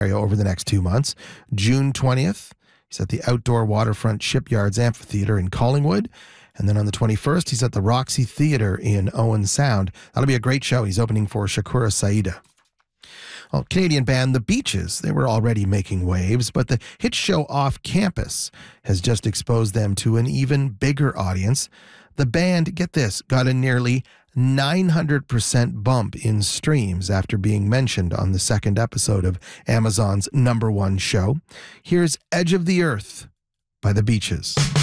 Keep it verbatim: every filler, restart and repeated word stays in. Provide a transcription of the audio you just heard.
over the next two months. June twentieth, he's at the Outdoor Waterfront Shipyards Amphitheater in Collingwood. And then on the twenty-first, he's at the Roxy Theater in Owen Sound. That'll be a great show. He's opening for Shakura Saida. Well, Canadian band The Beaches, they were already making waves, but the hit show Off Campus has just exposed them to an even bigger audience. The band, get this, got a nearly nine hundred percent bump in streams after being mentioned on the second episode of Amazon's number one show. Here's Edge of the Earth by The Beaches.